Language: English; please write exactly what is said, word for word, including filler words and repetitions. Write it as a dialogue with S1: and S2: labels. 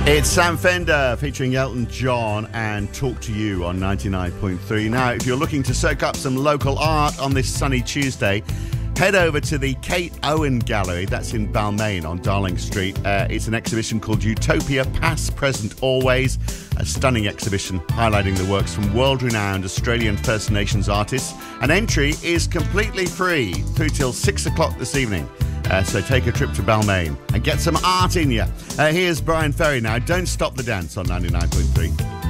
S1: It's Sam Fender featuring Elton John and Talk to You on ninety-nine point three. Now, if you're looking to soak up some local art on this sunny Tuesday, head over to the Kate Owen Gallery. That's in Balmain on Darling Street. Uh, it's an exhibition called Utopia Past, Present, Always. A stunning exhibition highlighting the works from world-renowned Australian First Nations artists. An entry is completely free through till six o'clock this evening. Uh, so take a trip to Balmain and get some art in you. Uh, here's Brian Ferry now. Don't stop the dance on ninety-nine point three.